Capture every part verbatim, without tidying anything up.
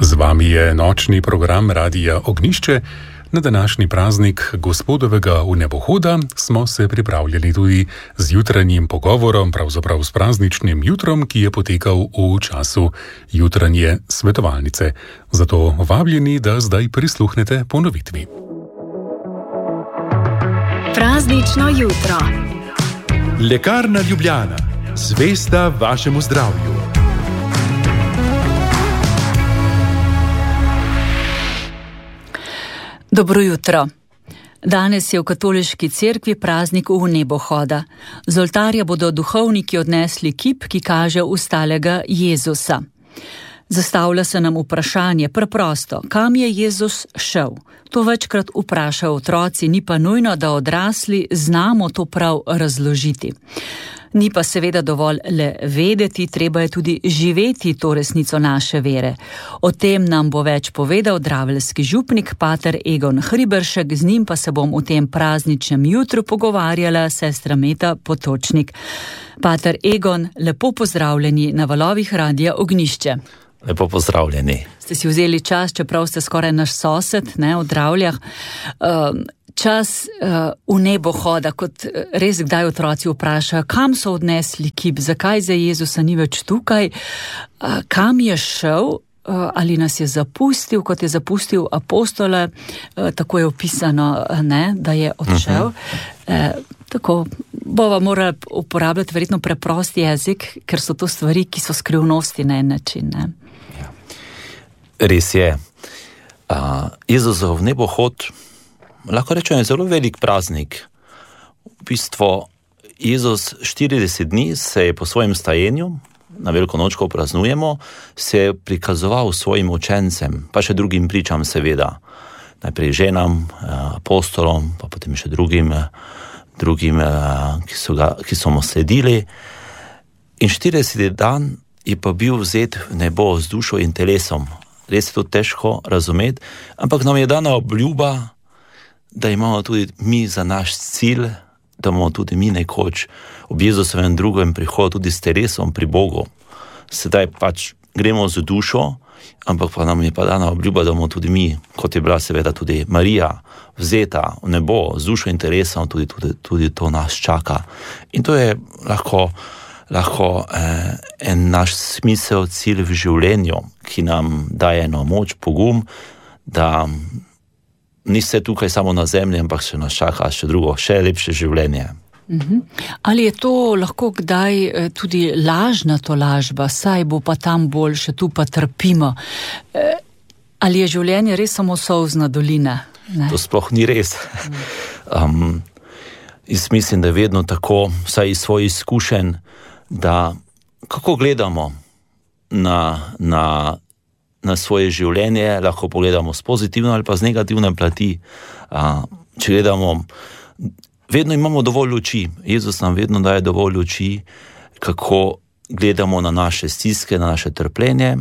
Z vami je nočni program Radija Ognišče. Na današnji praznik Gospodovega vnebohoda smo se pripravljali tudi z jutranjim pogovorom, pravzaprav s prazničnim jutrom, ki je potekal v času jutranje svetovalnice. Zato vabljeni, da zdaj prisluhnete ponovitvi. Praznično jutro. Lekarna Ljubljana, zvesta vašemu zdravju. Dobro jutro. Danes je v katoliški cerkvi praznik vnebohoda. Z oltarja bodo duhovniki odnesli kip, ki kaže ustalega Jezusa. Zastavlja se nam vprašanje preprosto, kam je Jezus šel? To večkrat vprašajo otroci, ni pa nujno, da odrasli znamo to prav razložiti. Ni pa seveda dovolj le vedeti, treba je tudi živeti to resnico naše vere. O tem nam bo več povedal draveljski župnik, pater Egon Hriberšek, z njim pa se bom v tem prazničnem jutru pogovarjala sestra Meta Potočnik. Pater Egon, lepo pozdravljeni na valovih Radija Ognišče. Lepo pozdravljeni. Ste si vzeli čas, čeprav ste skoraj naš sosed, ne, v Dravljah. Um, Čas uh, vnebohoda, kot res kdaj otroci vprašajo, kam so odnesli kip, zakaj za Jezusa ni več tukaj, uh, kam je šel, uh, ali nas je zapustil, kot je zapustil apostole, uh, tako je opisano, ne, da je odšel. Uh-huh. Uh, tako bova morala uporabljati verjetno preprost jezik, ker so to stvari, ki so skrivnosti na en način. Ne? Ja. Res je. Uh, Jezusov vnebohod, lahko rečem, je zelo velik praznik. V bistvu Jezus štirideset dni se je po svojem stajenju, na veliko noč, ko praznujemo, se je prikazoval svojim učencem, pa še drugim pričam seveda. Najprej ženam, apostolom, pa potem še drugim, drugim ki, so ga, ki so mu sledili. In štirideseti dan je pa bil vzet v nebo z dušo in telesom. Res je to težko razumeti, ampak nam je dana obljuba, da imamo tudi mi za naš cilj, da bomo tudi mi nekoč ob Jezusovem drugem prihodu tudi s telesom pri Bogu. Sedaj pač gremo z dušo, ampak pa nam je pa dana obljuba, da bomo tudi mi, kot je bila seveda tudi Marija, vzeta v nebo z dušo in telesom, tudi, tudi, tudi to nas čaka. In to je lahko, lahko eh, en naš smisel, cilj v življenju, ki nam daje eno moč, pogum, da ni vse tukaj samo na zemlji, ampak še nas čaka še drugo, še lepše življenje. Uh-huh. Ali je to lahko kdaj tudi lažna tolažba, saj bo pa tam boljše, tu pa trpimo? Ali je življenje res samo solzna dolina? Ne? To sploh ni res. Um, jaz mislim, da je vedno tako, vsaj iz svojih izkušenj, da kako gledamo na, na na svoje življenje, lahko pogledamo s pozitivno ali pa z negativne plati. A, če gledamo, vedno imamo dovolj luči. Jezus nam vedno daje dovolj luči, kako gledamo na naše stiske, na naše trpljenje.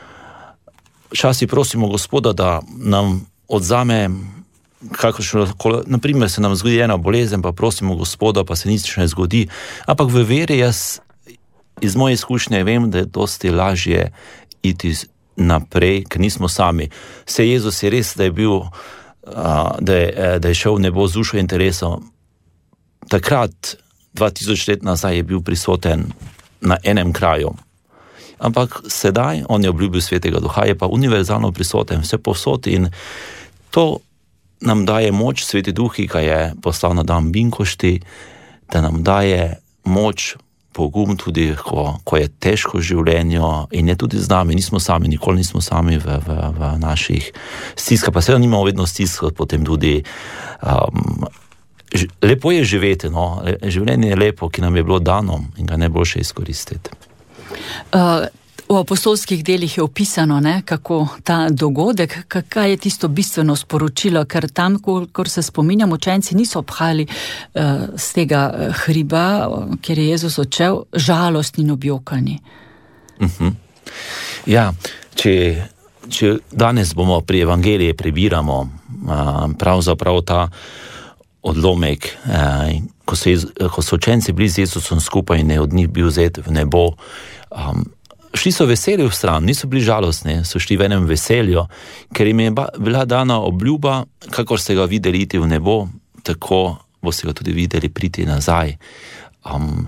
Včasih prosimo Gospoda, da nam odzame, kakršno, naprimer se nam zgodi ena bolezen, pa prosimo Gospoda, pa se nič ne zgodi. Ampak v veri jaz iz moje izkušnje vem, da je dosti lažje iti naprej, ker nismo sami. Se Jezus je res, da je bil, da je, da je šel v nebo z dušo in telesom. Takrat, dva tisoč let nazaj, je bil prisoten na enem kraju. Ampak sedaj, on je obljubil Svetega Duha, je pa univerzalno prisoten vse povsod in to nam daje moč, Sveti Duh, ki ga je poslal na dan Binkošti, da nam daje moč, pogum tudi, ko, ko je težko v življenju in je tudi z nami, nismo sami, nikoli nismo sami v, v, v naših stiskah, pa seveda nimamo vedno stiskah, potem tudi um, ž, lepo je živeti, no, življenje je lepo, ki nam je bilo dano in ga najboljše izkoristiti. Uh, v apostolskih delih je opisano, ne, kako ta dogodek, kaj je tisto bistveno sporočilo, ker tam, ko se spominjam, učenci niso obhajali uh, z tega hriba, kjer je Jezus odšel, žalostni in objokani. Uh-huh. Ja, če, če danes bomo pri evangeliji prebiramo uh, pravzaprav ta odlomek, uh, ko, so, ko so učenci bili z Jezusom skupaj in je od njih bil vzet v nebo, um, šli so veseli v stran, niso bili žalostni, so šli v enem veselju, ker jim je bila dana obljuba, kakor ste ga videli iti v nebo, tako boste ga tudi videli priti nazaj. Um,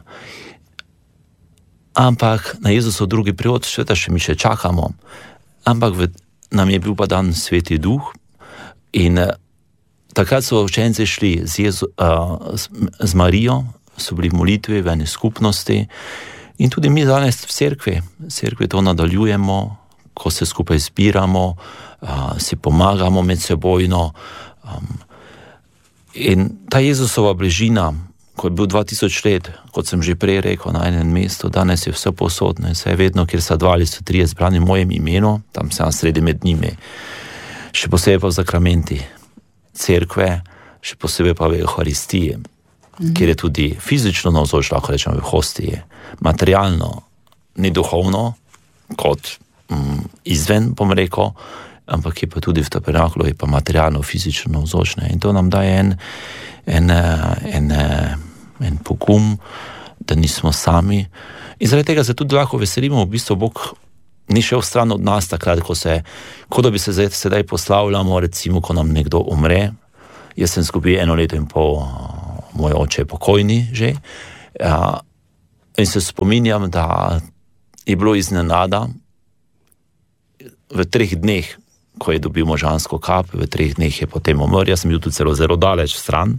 ampak na Jezusov drugi prihod, sveta še mi še čakamo, ampak v, nam je bil pa dan Sveti Duh in uh, takrat so učenci šli z, Jezu, uh, z, z Marijo, so bili v molitvi, v eni skupnosti. In tudi mi danes v cerkvi, v cerkvi to nadaljujemo, ko se skupaj zbiramo, uh, si pomagamo med sebojno. Um, in ta Jezusova bližina, ko je bil dva tisoč let, kot sem že prej rekel, na enem mestu, danes je vse posodno in vse vedno, kjer so dva ali so trije zbrani v mojem imenu, tam sem sredi med njimi. Še posebej pa v zakramenti cerkve, še posebej pa v Euharistiji, mm-hmm. kjer je tudi fizično navzoč, lahko rečem, v hostiji, materialno, ni duhovno, kot mm, izven, bom rekel, ampak je pa tudi v tabernaklu, je pa materialno, fizično navzočne. In to nam daje en, en, en, en pogum, da nismo sami. In zaradi tega se tudi lahko veselimo, v bistvu Bog ni šel stran od nas takrat, ko se, kot da bi se zdaj, sedaj poslavljamo, recimo, ko nam nekdo umre. Jaz sem skupaj eno leto in pol, moj oče je pokojni že, ja, in se spominjam, da je bilo iznenada v treh dneh, ko je dobil možansko kap, v treh dneh je potem umrl, jaz sem bil tudi celo zelo daleč stran,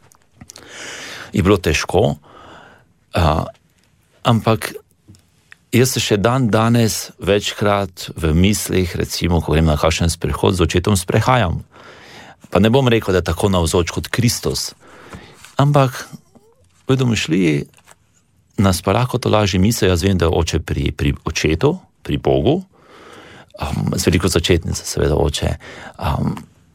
je bilo težko, uh, ampak jaz se še dan danes večkrat v mislih, recimo, ko grem na kakšen sprehod, z očetom sprehajam. Pa ne bom rekel, da je tako navzoč kot Kristus, ampak v domišljiji nas pa lahko to lažje misel, jaz vem, da je oče pri, pri očetu, pri Bogu, um, z veliko začetnice seveda oče, um,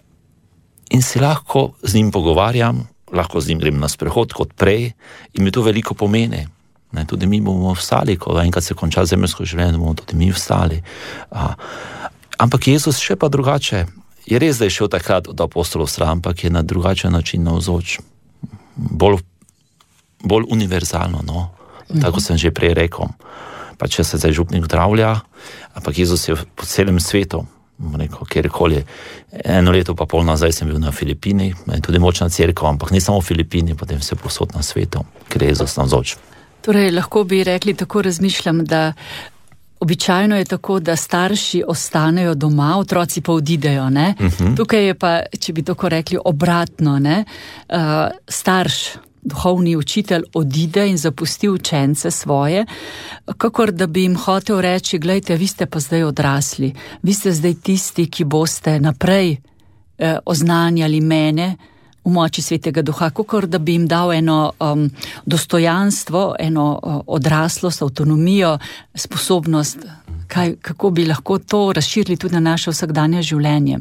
in si lahko z njim pogovarjam, lahko z njim grem na sprehod kot prej in mi to veliko pomeni. Ne, tudi mi bomo vstali, ko enkrat se konča zemeljsko življenje, bomo tudi mi vstali. A, ampak Jezus še pa drugače. Je res, da je šel takrat od apostolov stran, ampak je na drugačen način navzoč. Bolj, bolj univerzalno, no. Tako sem že prej rekel. Pa če se zdaj župnik zdravlja, ampak Jezus je po celem svetu, rekel, kjerkoli. Eno leto pa pol nazaj sem bil na Filipinih, tudi močna cerkev, ampak ne samo v Filipini, potem vse povsod na svetu, ker je Jezus navzoč. Torej, lahko bi rekli, tako razmišljam, da običajno je tako, da starši ostanejo doma, otroci pa odidejo, ne? Uh-huh. Tukaj je pa, če bi tako rekli, obratno, ne? Uh, starš, duhovni učitelj odide in zapusti učence svoje, kakor da bi jim hotel reči, glejte, vi ste pa zdaj odrasli, vi ste zdaj tisti, ki boste naprej eh, oznanjali mene v moči Svetega Duha, kakor da bi jim dal eno um, dostojanstvo, eno uh, odraslost, avtonomijo, sposobnost, kaj, kako bi lahko to razširili tudi na naše vsakdanje življenje.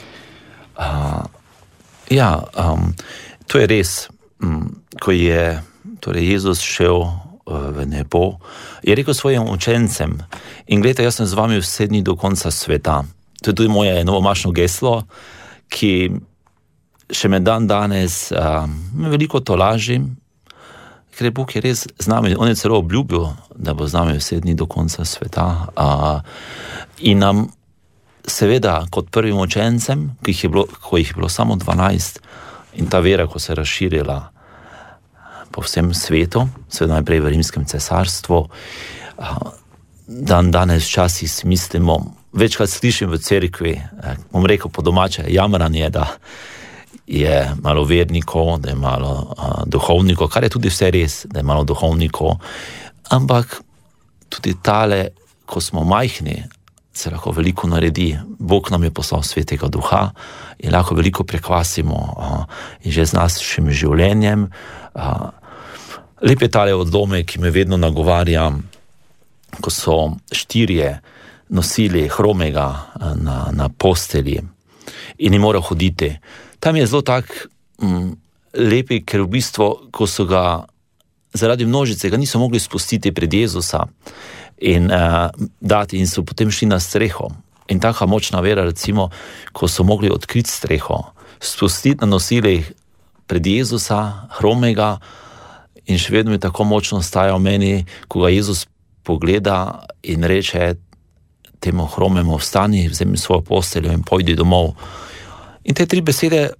Uh, ja, um, to je res. Ko je torej Jezus šel v nebo, je rekel svojim učencem, in gledajte, jaz sem z vami vse dni do konca sveta. To je tudi moje novomašno geslo, ki še me dan danes uh, veliko tolažim, ker Bog je res z nami, on je celo obljubil, da bo z nami vse dni do konca sveta. Uh, in nam seveda kot prvim učencem, ki jih je bilo, ko jih je bilo samo dvanajst, in ta vera, ko se je razširila po vsem svetu, seveda najprej v rimskem cesarstvu, dan danes včasih mislimo, večkrat slišim v cerkvi, bom rekel po domače, jamranje, da je malo vernikov, da je malo uh, duhovnikov, kar je tudi vse res, da je malo duhovnikov, ampak tudi tale, ko smo majhni, se lahko veliko naredi. Bog nam je poslal Svetega Duha in lahko veliko prekvasimo uh, in že z našim življenjem. Uh, lep je tale odlomek, ki me vedno nagovarja, ko so štirje nosili hromega uh, na, na postelji in ni moral hoditi. Tam je zelo tak um, lepi, ker v bistvu, ko so ga zaradi množice, ga niso mogli spustiti pred Jezusa in uh, dati in so potem šli na streho. In taka močna vera, recimo, ko so mogli odkriti streho, spustiti na nosilih pred Jezusa, hromega, in še vedno je tako močno stajal meni, ko ga Jezus pogleda in reče temu hromemu: vstani, vzemi svojo posteljo in pojdi domov. In te tri besede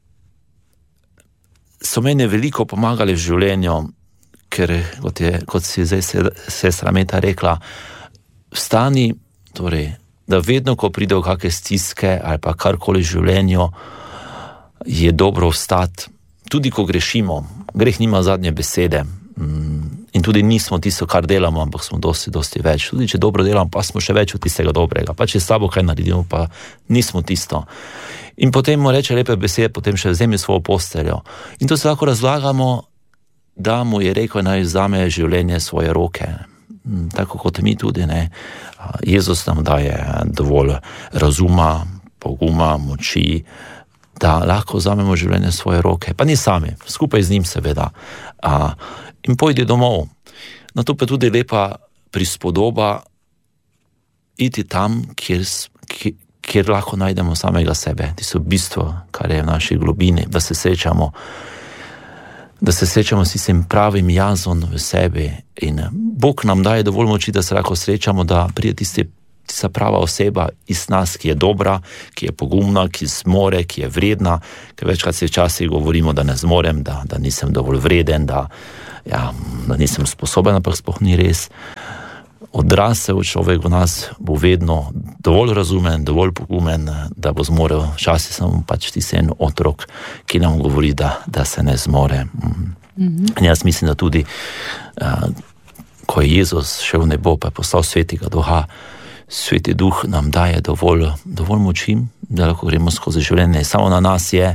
so meni veliko pomagali v življenju, ker, kot, je, kot si zdaj sestra Meta rekla, vstani, torej, da vedno, ko pride v kakšne stiske ali pa karkoli v življenju, je dobro vstati, tudi ko grešimo. Greh nima zadnje besede. In tudi nismo tisto, kar delamo, ampak smo dosti, dosti več. Tudi če dobro delamo, pa smo še več od tistega dobrega. Pa če slabo kaj naredimo, pa nismo tisto. In potem mu reče lepe besede, potem še vzemi svojo posteljo. In to se lahko razlagamo, da mu je rekel, naj vzame življenje svoje roke. Tako kot mi tudi, ne. Jezus nam daje dovolj razuma, poguma, moči, da lahko vzamemo življenje svoje roke. Pa ni sami, skupaj z njim seveda. A, in pojdi domov. Na to pa tudi lepa prispodoba iti tam, kjer, kjer, kjer lahko najdemo samega sebe. Tisto bistvo, kar je v naši globini, da se srečamo, da se srečamo s tistim pravim jazom v sebi. In Bog nam daje dovolj moči, da se lahko srečamo, da pride tisti tista prava oseba iz nas, ki je dobra, ki je pogumna, ki zmore, ki je vredna, ker večkrat se včasih govorimo, da ne zmorem, da, da nisem dovolj vreden, da, ja, da nisem sposoben, ampak sploh ni res. Odrasel človek v nas bo vedno dovolj razumen, dovolj pogumen, da bo zmorel. Včasih sem pač tisti en otrok, ki nam govori, da, da se ne zmore. Mm-hmm. In jaz mislim, da tudi, uh, ko je Jezus šel v nebo, pa je postal svetega duha, Sveti duh nam daje dovolj, dovolj moči, da lahko gremo skozi življenje. Samo na nas je,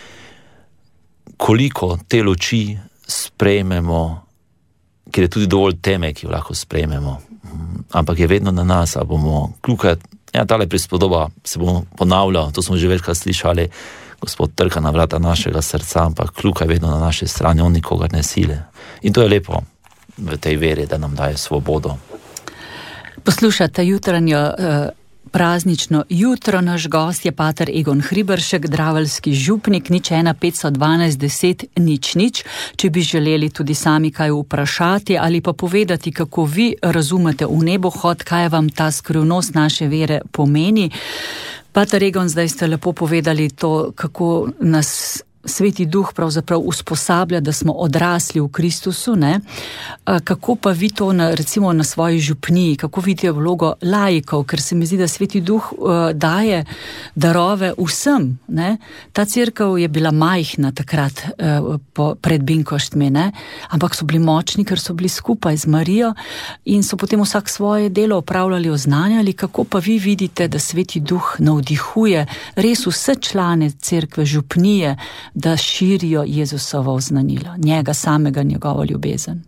koliko te luči sprejmemo, ker je tudi dovolj teme, ki jo lahko sprejmemo. Ampak je vedno na nas, a bomo kljukaj, ja, tale prispodoba se bomo ponavljal, to smo že večkrat slišali, Gospod trka na vrata našega srca, ampak kljukaj je vedno na naši strani, on nikogar ne sile. In to je lepo v tej veri, da nam daje svobodo. Poslušate jutranjo eh, praznično jutro. Naš gost je pater Egon Hriberšek, draveljski župnik, nič ena petsto dvanajst deset nič nič. Če bi želeli tudi sami kaj vprašati ali pa povedati, kako vi razumete v nebohod, kaj vam ta skrivnost naše vere pomeni. Pater Egon, zdaj ste lepo povedali to, kako nas Sveti duh pravzaprav usposablja, da smo odrasli v Kristusu, ne? Kako pa vi to na, recimo na svoji župniji, kako vidite vlogo laikov, ker se mi zdi, da Sveti duh uh, daje darove vsem, ne? Ta cerkev je bila majhna takrat uh, po, pred Binkoštmi, ne? Ampak so bili močni, ker so bili skupaj z Marijo in so potem vsak svoje delo opravljali, oznanjali. Kako pa vi vidite, da Sveti duh navdihuje res vse člane cerkve, župnije, da širijo Jezusovo oznanilo, njega samega, njegovo ljubezen?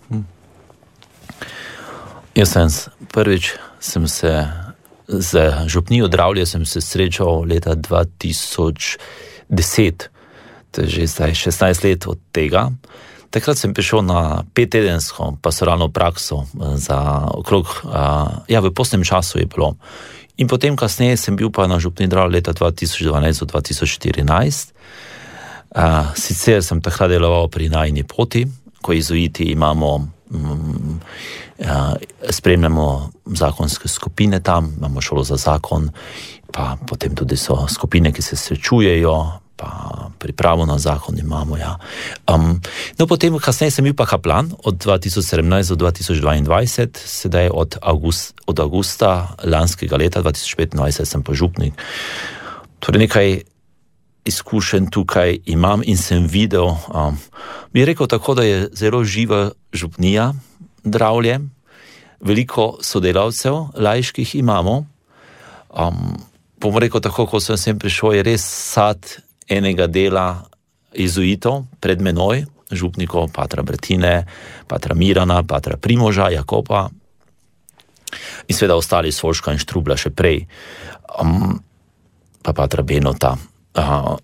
Jaz sem prvič sem se z župnijo Dravlje sem se srečal leta dva tisoč deset, to je že zdaj šestnajst let od tega. Takrat sem prišel na pettedensko pastoralno prakso za okrog, ja, v postnem času je bilo. In potem kasneje sem bil pa na župni Dravlje leta dva tisoč dvanajst do dva tisoč štirinajst. Uh, sicer sem takrat deloval pri najini poti, ko jezuiti imamo, um, uh, spremljamo zakonske skupine tam, imamo šolo za zakon, pa potem tudi so skupine, ki se srečujejo, pa pripravo na zakon imamo, ja. Um, no, potem kasneje sem bil pa kaplan od dva tisoč sedemnajst do dva tisoč dvaindvajset, sedaj od, august, od augusta lanskega leta dva tisoč petindvajset sem pa župnik. Torej nekaj izkušenj tukaj imam in sem videl, um, bi rekel tako, da je zelo živa župnija Dravlje, veliko sodelavcev laiških imamo. Um, bom rekel tako, ko sem sem prišel, je res sad enega dela jezuitov pred menoj, župnikov, patra Bretine, patra Mirana, patra Primoža, Jakoba in seveda ostali Solška in Štrubla še prej, um, pa patra Benota. Uh,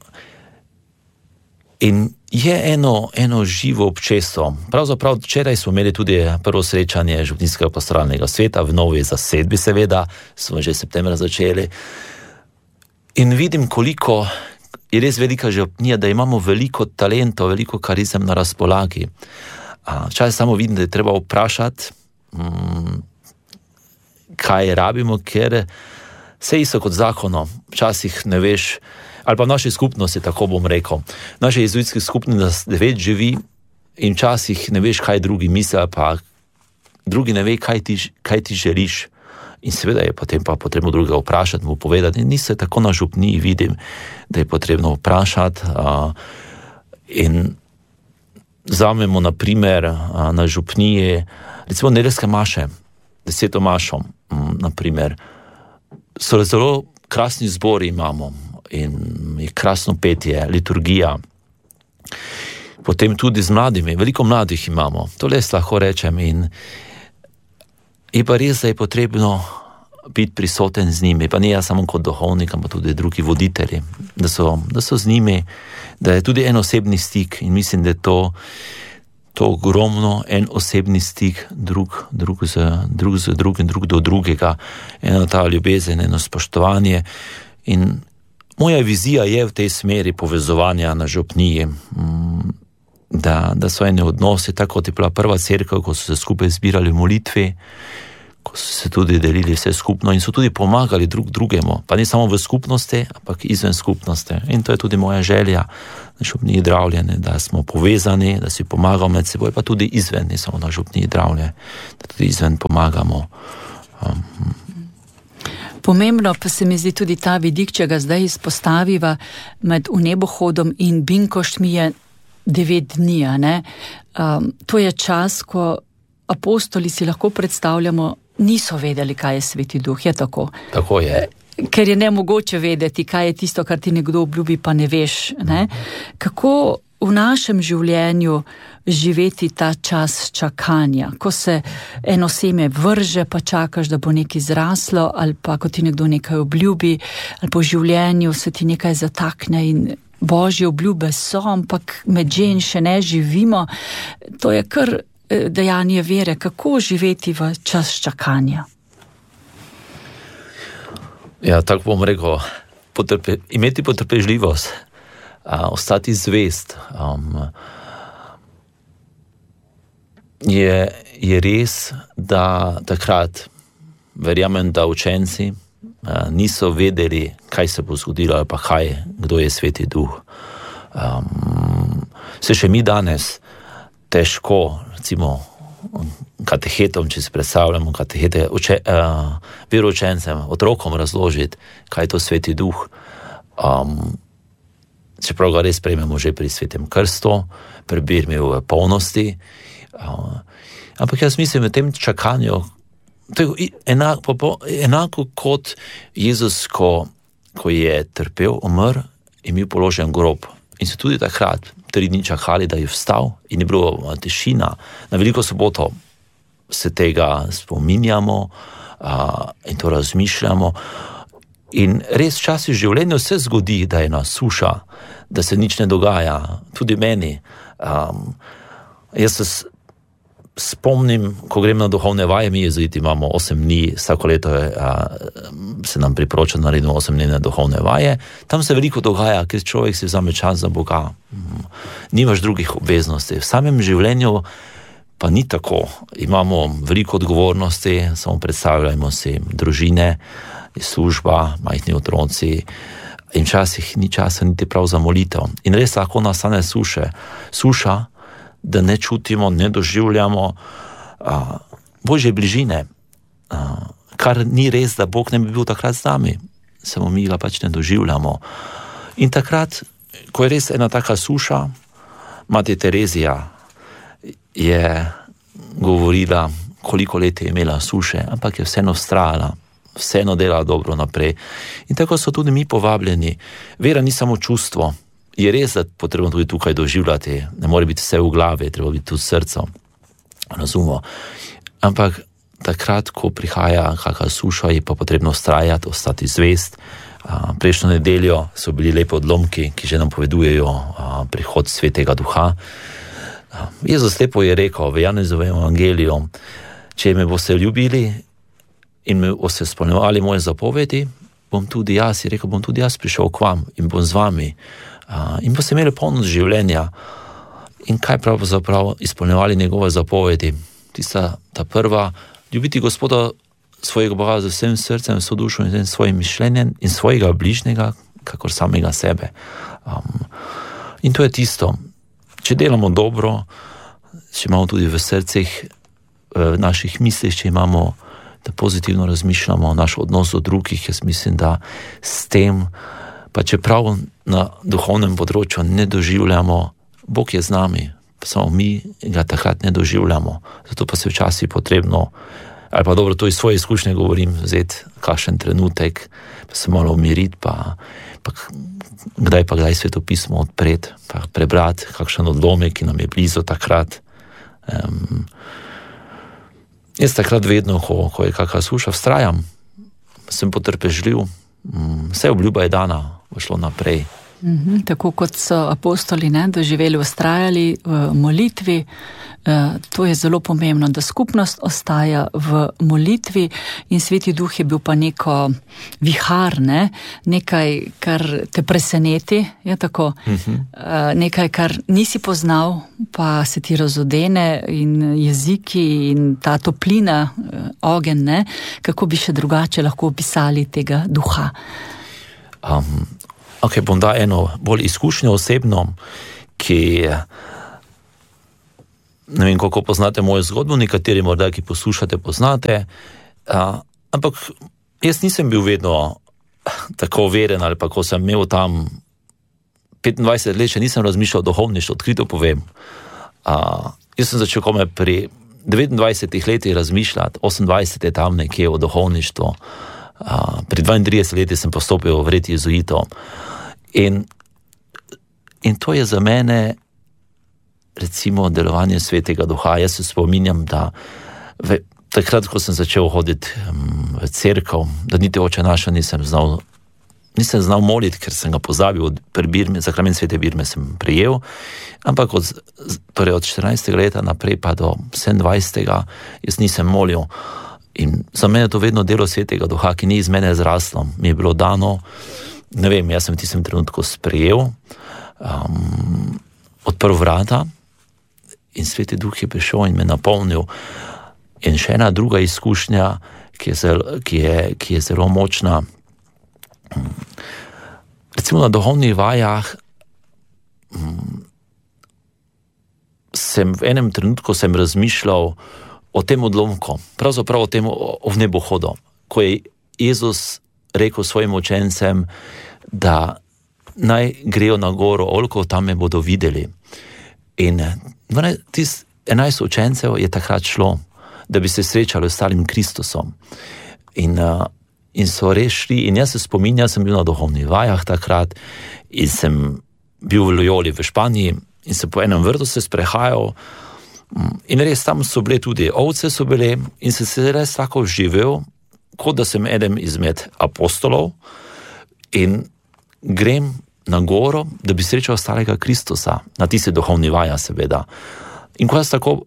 in je eno, eno živo občestvo. Pravzaprav včeraj smo imeli tudi prvo srečanje župnijskega pastoralnega sveta v novi zasedbi, seveda, smo že septembra začeli. In vidim, koliko je res velika župnija, da imamo veliko talentov, veliko karizem na razpolagi. Uh, včasih samo vidim, da je treba vprašati, um, kaj rabimo, ker se isto kot zakono, včasih ne veš, ali pa v naši skupnosti, tako bom rekel, naše jezuitske skupnosti devet živi in včasih ne veš, kaj drugi misle, pa drugi ne ve, kaj ti, kaj ti želiš. In seveda je potem pa potrebno drugega vprašati, mu povedati. In niso tako na župniji, vidim, da je potrebno vprašati. Uh, in vzamemo na primer uh, na župniji, recimo nedeljske maše, deseto mašo, um, na primer, so zelo krasni zbori imamo in je krasno petje, liturgija. Potem tudi z mladimi, veliko mladih imamo, to les lahko rečem in je pa res, da je potrebno biti prisoten z njimi, pa ne jaz samo kot duhovnik, ampak tudi drugi voditelji, da so, da so z njimi, da je tudi en osebni stik in mislim, da je to, to ogromno, en osebni stik drug, drug, z, drug z drugim, drug do drugega, eno ta ljubezen, eno spoštovanje in moja vizija je v tej smeri povezovanja na župniji, Da, da so ene odnose, tako kot je bila prva cerkev, ko so se skupaj zbirali v molitvi, ko so se tudi delili vse skupno in so tudi pomagali drug drugemu, pa ne samo v skupnosti, ampak izven skupnosti. In to je tudi moja želja, na župniji Dravljane, da smo povezani, da si pomagamo med seboj, pa tudi izven, ne samo na župniji Dravlje, da tudi izven pomagamo. Um, Pomembno pa se mi zdi tudi ta vidik, če ga zdaj izpostaviva med Vnebohodom in Binkoštmi je devet dni, ne? Um, to je čas, ko apostoli si lahko predstavljamo, niso vedeli, kaj je Sveti Duh, je tako? Tako je. Ker je nemogoče vedeti, kaj je tisto, kar ti nekdo obljubi, pa ne veš, ne? Kako v našem življenju živeti ta čas čakanja, ko se eno seme vrže, pa čakaš, da bo nekaj zraslo, ali pa ko ti nekdo nekaj obljubi, ali po življenju se ti nekaj zatakne in Božje obljube so, ampak med žen še ne živimo. To je kar dejanje vere, kako živeti v čas čakanja. Ja, tako bom rekel, potrpe, imeti potrpežljivost, a, ostati zvest. Um, je, je res, da takrat verjamem, da učenci niso vedeli, kaj se bo zgodilo, ali pa kaj, kdo je Sveti Duh. Um, se še mi danes težko, recimo, katehetom, če se predstavljamo, katehete, uče, uh, veroučencem, otrokom razložiti, kaj je to Sveti Duh. Um, čeprav ga res prejmemo že pri Svetem krstu, pri birmi v polnosti. Uh, ampak jaz mislim, v tem čakanju, to je enako, enako kot Jezus, ko, ko je trpel, umrl in bil položen grob. In so tudi takrat tri dni čakali, da je vstal in je bilo tišina. Na Veliko soboto se tega spominjamo uh, in to razmišljamo. In res včasih v življenju se zgodi, da je ena suša, da se nič ne dogaja. Tudi meni. Um, jaz se spomnim, ko grem na duhovne vaje, mi jezuiti imamo osem dni, vsako leto je, a, se nam priporoča naredimo osem dni na duhovne vaje. Tam se veliko dogaja, ker človek si vzame čas za Boga. Nimaš drugih obveznosti. V samem življenju pa ni tako. Imamo veliko odgovornosti, samo predstavljajmo si družine, služba, majhni otroci in včasih ni časa niti prav za molitev. In res lahko nastane suše. Suša, da ne čutimo, ne doživljamo a, Božje bližine, a, kar ni res, da Bog ne bi bil takrat z nami, samo mi ga pač ne doživljamo. In takrat, ko je res ena taka suša, Mati Terezija je govorila, koliko let je imela suše, ampak je vseeno vztrajala, vseeno delala dobro naprej. In tako so tudi mi povabljeni. Vera ni samo čustvo. Je res, da potrebno tudi tukaj doživljati, ne more biti vse v glavi, treba biti tudi srcem, razumemo. Ampak takrat, ko prihaja kakšna suša, je pa potrebno vztrajati, ostati zvest. Prejšnjo nedeljo so bili lepi odlomki, ki že nam povedujejo prihod Svetega Duha. Jezus lepo je rekel v Janezovem evangeliju, če me boste ljubili in me boste izpolnjevali moje zapovedi, bom tudi jaz, je rekel, bom tudi jaz prišel k vam in bom z vami. Uh, in pa se imeli polnost življenja in kaj pravzaprav izpolnjevali njegove zapovedi. Tista, ta prva, ljubiti Gospoda svojega Boga z vsem srcem, vso dušo in svojim mišljenjem in svojega bližnjega, kakor samega sebe. Um, in to je tisto. Če delamo dobro, če imamo tudi v srcih, v naših mislih, če imamo, da pozitivno razmišljamo naš odnos do drugih, jaz mislim, da s tem, pa čeprav na duhovnem področju ne doživljamo, Bog je z nami, samo mi ga takrat ne doživljamo. Zato pa se včasih potrebno, ali pa dobro, to iz svoje izkušnje govorim, vzeti kakšen trenutek, pa se malo umiriti, pa, pa kdaj pa kdaj svetopismo odpreti, pa prebrati kakšen odlomek, ki nam je blizu takrat. Um, jaz takrat vedno, ko, ko je kakšna suša, vztrajam, sem potrpežljiv, um, vse obljuba je dana, bo šlo naprej. Mhm, tako kot so apostoli, ne, doživeli, vztrajali v molitvi, to je zelo pomembno, da skupnost ostaja v molitvi in Sveti Duh je bil pa neko vihar, ne, nekaj, kar te preseneti, je tako, uh-huh. nekaj, kar nisi poznal, pa se ti razodene in jeziki in ta toplina, ogenj, ne, kako bi še drugače lahko opisali tega duha? Um, ok, bom da eno bolj izkušnjo osebno, ki ne vem, koliko poznate mojo zgodbo, nekateri morda, ki poslušate, poznate, uh, ampak jaz nisem bil vedno tako veren, ali pa ko sem imel tam petindvajset let, še nisem razmišljal o duhovništvu, odkrito povem. Uh, jaz sem začel kome pri devetindvajsetih letih razmišljati, osemindvajset je tam nekje o duhovništvu, uh, pri dvaintridesetih letih sem postopil v red jezuitov. In, in to je za mene recimo delovanje Svetega Duha. Jaz se spominjam, da v, takrat, ko sem začel hoditi um, v cerkev, da niti oče naša nisem znal, nisem znal moliti, ker sem ga pozabil, pri birme, zakrament Svete birme sem prijel, ampak od, torej od štirinajstega leta naprej pa do sedemindvajsetega jaz nisem molil. In za mene je to vedno delo Svetega Duha, ki ni iz mene zraslo. Mi je bilo dano, ne vem, jaz sem v tistem trenutku sprejel, um, odprl vrata, in Sveti Duh je prišel in me napolnil. In še ena druga izkušnja, ki je zelo, ki je, ki je zelo močna. Recimo na duhovnih vajah sem v enem trenutku sem razmišljal o tem odlomku, pravzaprav o tem o, o vnebohodu, ko je Jezus rekel svojim učencem, da naj grejo na goro Olko, tam me bodo videli. In tist enajst učencev je takrat šlo, da bi se srečali s starim Kristusom. In, uh, in so res šli, in jaz se spominjam, sem bil na duhovnih vajah takrat in sem bil v Loyoli v Španiji in sem po enem vrtu se sprehajal in res tam so bile tudi ovce so bile in sem se res tako vživel, kot da sem eden izmed apostolov in grem na goro, da bi srečal starega Kristusa, na tisti duhovni vaja seveda. In ko jaz tako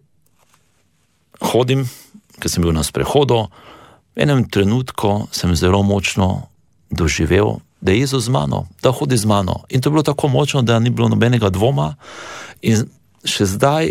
hodim, ker sem bil na sprehodu, v enem trenutku sem zelo močno doživel, da je Jezus z mano, da hodi z mano. In to je bilo tako močno, da ni bilo nobenega dvoma in še zdaj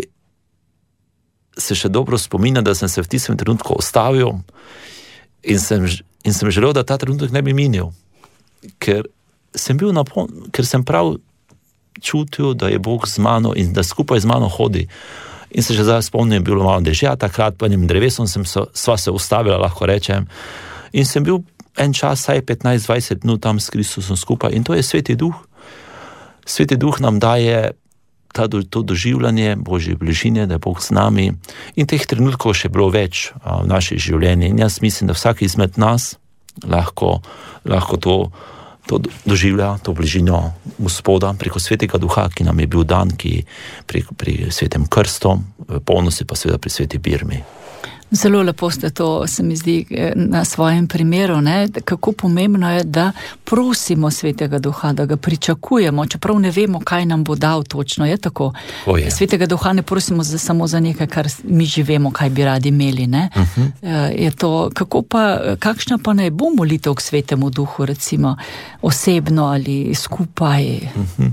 se še dobro spominjam, da sem se v tistem trenutku ostavil in sem, in sem želel, da ta trenutek ne bi minil, ker sem bil napon, ker sem prav čutil, da je Bog z mano in da skupaj z mano hodi. In se že zdaj spomnim, bilo malo dežja, takrat po enem drevesom sem se, sva se ustavila, lahko rečem, in sem bil en čas, saj petnajst dvajset minut tam s Kristusom skupaj in to je Sveti Duh. Sveti Duh nam daje ta, to doživljanje Božje bližine, da je Bog z nami in teh trenutkov še bilo več a, v naših življenjih in jaz mislim, da vsak izmed nas lahko, lahko to to doživlja, to bližino Gospoda preko Svetega Duha, ki nam je bil dan, ki pri, pri Svetem Krstu, v polnosti pa seveda pri Sveti birmi. Zelo lepo ste to, se mi zdi, na svojem primeru, ne? Kako pomembno je, da prosimo Svetega Duha, da ga pričakujemo, čeprav ne vemo, kaj nam bo dal točno, je tako? O je. Svetega Duha ne prosimo za, samo za nekaj, kar mi že vemo, kaj bi radi imeli, ne? Uh-huh. Je to, kako pa, kakšna pa naj bo molitev k Svetemu Duhu, recimo, osebno ali skupaj? Uh-huh.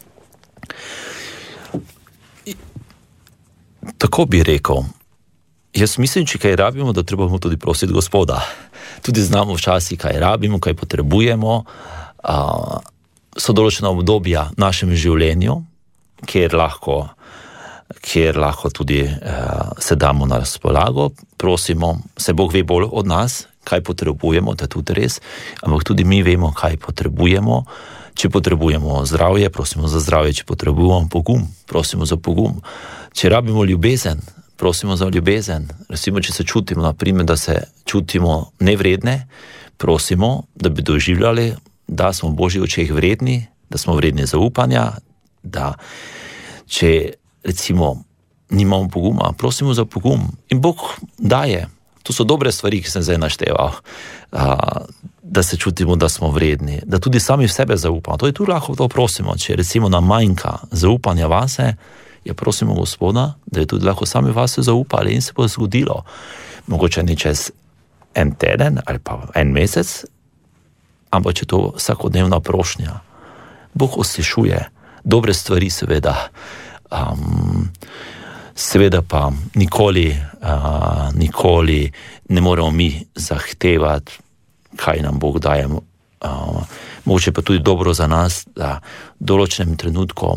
Tako bi rekel, jaz mislim, če kaj rabimo, da trebamo tudi prositi Gospoda. Tudi znamo včasih, kaj rabimo, kaj potrebujemo. Uh, so določena obdobja v našem življenju, kjer lahko, kjer lahko tudi uh, se damo na razpolago, prosimo, se Bog ve bolj od nas, kaj potrebujemo, to je tudi res, ampak tudi mi vemo, kaj potrebujemo. Če potrebujemo zdravje, prosimo za zdravje, če potrebujemo pogum, prosimo za pogum. Če rabimo ljubezen, prosimo za ljubezen. Recimo, če se čutimo, naprimer, da se čutimo nevredne, prosimo, da bi doživljali, da smo v Božjih očeh vredni, da smo vredni zaupanja, da če recimo nimamo poguma, prosimo za pogum. In Bog daje. To so dobre stvari, ki sem zdaj našteval. Da se čutimo, da smo vredni, da tudi sami v sebe zaupamo. To je tudi lahko to prosimo. Če recimo nam manjka zaupanja vase, ja prosimo Gospoda, da je tudi lahko sami vase zaupali in se bo zgodilo. Mogoče ni čez en teden ali pa en mesec, ampak če to vsakodnevna prošnja. Bog uslišuje dobre stvari seveda. Um, seveda pa nikoli, uh, nikoli ne moremo mi zahtevati, kaj nam Bog daje. Uh, mogoče pa tudi dobro za nas, da v določenem trenutku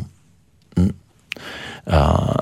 uh,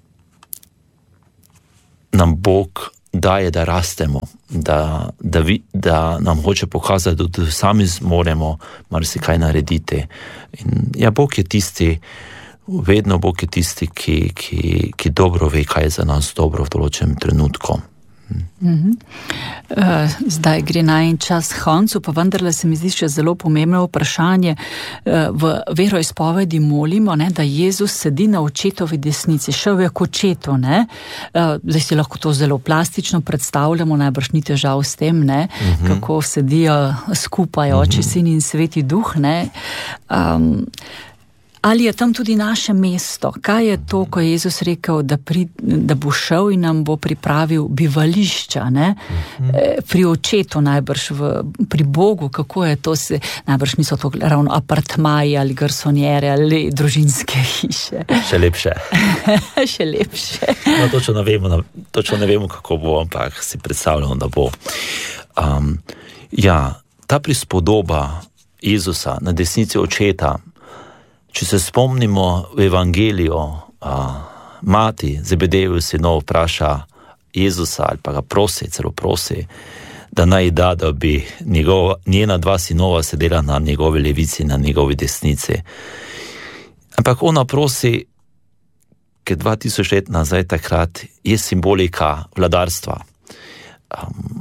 nam Bog daje, da rastemo, da, da, vi, da nam hoče pokazati, da tudi sami zmoremo marsikaj narediti. In ja, Bog je tisti, vedno Bog je tisti, ki, ki, ki dobro ve, kaj je za nas dobro v določenem trenutku. Mm-hmm. Uh, zdaj gre najin čas koncu, pa vendarle se mi zdi še zelo pomembno vprašanje. Uh, v veroizpovedi molimo, ne, da Jezus sedi na očetovi desnici, šel je k očetu. Ne? Uh, zdaj si lahko to zelo plastično predstavljamo, najbrž ni težav s tem, ne? Mm-hmm. Kako sedijo skupaj mm-hmm. Oče, Sin in Sveti Duh. Ne? Um, Ali je tam tudi naše mesto? Kaj je to, ko je Jezus rekel, da, pri, da bo šel in nam bo pripravil bivališča, ne? Mm-hmm. Pri očetu najbrž, v, pri Bogu, kako je to se, najbrž niso to ravno apartmaji ali garsonjere ali družinske hiše. Še lepše. Še lepše. No, točno ne vemo, točno ne vemo, kako bo, ampak si predstavljamo, da bo. Um, ja, ta prispodoba Jezusa na desnici očeta, če se spomnimo v evangeliju, a, mati Zebedejevih sinov vpraša Jezusa ali pa ga prosi, celo prosi, da naj da, da bi njegova, njena dva sinova sedela na njegovi levici, na njegovi desnici. Ampak ona prosi, ker dva tisoč let nazaj takrat je simbolika vladarstva. Um,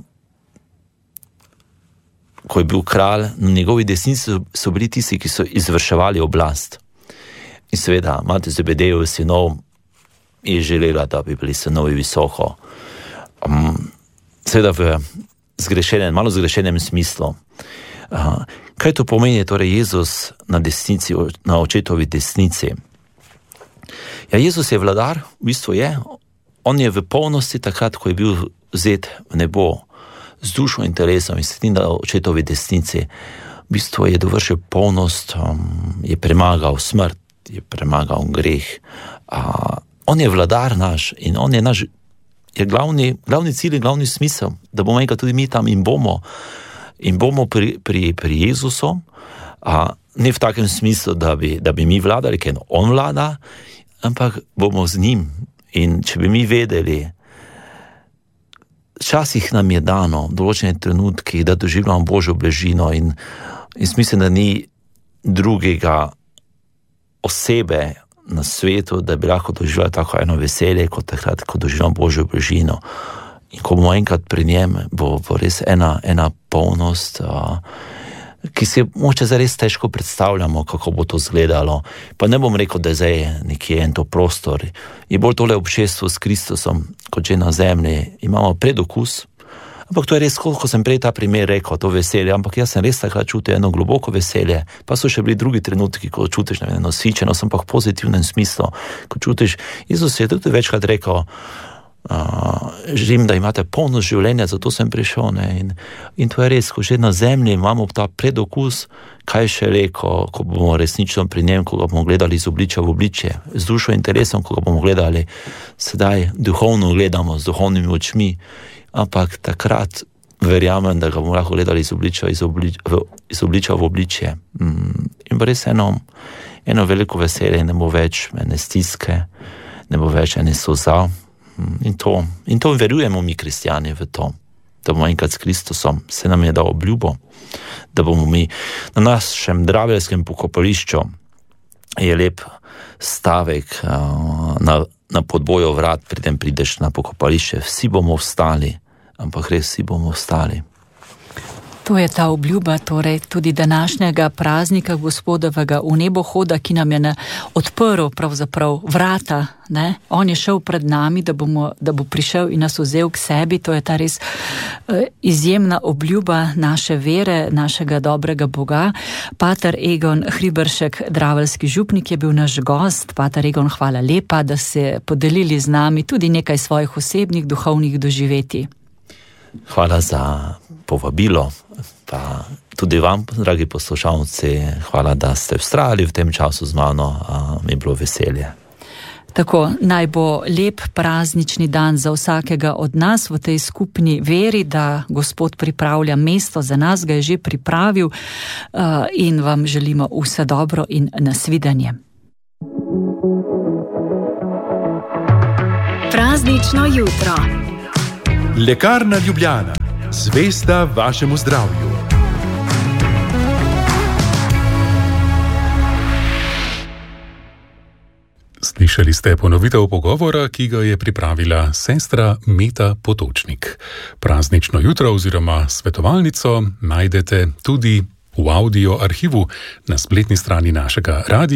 ko je bil kralj, na njegovi desnici so, so bili tisti, ki so izvrševali oblast. In seveda, mati Zebedejevih sinov je želela, da bi bili sinovi visoko. Um, seveda v zgrešenem, malo zgrešenem smislu. Uh, kaj to pomeni, torej Jezus na desnici, na očetovi desnici? Ja, Jezus je vladar, v bistvu je. On je v polnosti takrat, ko je bil vzet v nebo, z dušo in telesom in sedi na očetovi desnici. V bistvu je dovršil polnost, um, je premagal smrt, je premagal greh. Uh, on je vladar naš in on je naš, je glavni, glavni cilj in glavni smisel, da bomo enkrat tudi mi tam in bomo, in bomo pri, pri, pri Jezusu, uh, ne v takem smislu, da bi, da bi mi vladali, ker on vlada, ampak bomo z njim. In če bi mi vedeli, včasih nam je dano v določenih trenutkih, da doživljamo Božjo bližino in, in mislim, da ni drugega osebe na svetu, da bi lahko doživljali tako eno veselje, kot takrat, ko doživljamo Božjo bližino. In ko bomo enkrat pri njem, bo, bo res ena, ena polnost, uh, ki si moče zares težko predstavljamo, kako bo to izgledalo. Pa ne bom rekel, da je zdaj nekje en to prostor. Je bolj tole obšestvo s Kristusom, kot že na zemlji. Imamo predokus, ampak to je res, koliko sem prej ta primer rekel, to veselje, ampak jaz sem res takrat čutil eno globoko veselje, pa so še bili drugi trenutki, ko čutiš na eno nasičenost, ampak v pozitivnem smislu, ko čutiš, Jezus je tudi večkrat rekel, Uh, želim, da imate polno življenja, zato sem prišel. In, in to je res, ko že na zemlji imamo ta predokus, kaj še re, ko, ko bomo resnično pri njem, ko ga bomo gledali z obličja v obličje, z dušo in telesom, ko ga bomo gledali, sedaj duhovno gledamo, z duhovnimi očmi, ampak takrat verjamem, da ga bomo lahko gledali iz obličja, iz oblič, v, iz obličja v obličje. Mm, in res eno, eno veliko veselje, ne bo več ene stiske, ne bo več ene soza. In to, in to verujemo mi, kristjani, v to, da bomo enkrat s Kristusom, se nam je dal obljubo, da bomo mi na našem Draveljskem pokopališču, je lep stavek uh, na, na podboju vrat, preden prideš na pokopališče, vsi bomo vstali, ampak res vsi bomo vstali. To je ta obljuba, torej tudi današnjega praznika Gospodovega v nebohoda, ki nam je ne odprl pravzaprav vrata, ne? On je šel pred nami, da, bomo, da bo prišel in nas vzel k sebi. To je ta res eh, izjemna obljuba naše vere, našega dobrega Boga. Pater Egon Hriberšek, draveljski župnik, je bil naš gost. Pater Egon, hvala lepa, da ste podelili z nami tudi nekaj svojih osebnih duhovnih doživetij. Hvala za povabilo, pa tudi vam, dragi poslušalci, hvala, da ste vztrajali v tem času z mano, a mi je bilo veselje. Tako, naj bo lep praznični dan za vsakega od nas v tej skupni veri, da Gospod pripravlja mesto za nas, ga je že pripravil in vam želimo vse dobro in nasvidenje. Praznično jutro. Lekarna Ljubljana, zvesta vašemu zdravju. Slišali ste ponovitev pogovora, ki ga je pripravila sestra Meta Potočnik. Praznično jutro oziroma svetovalnico najdete tudi v audio arhivu na spletni strani našega radia.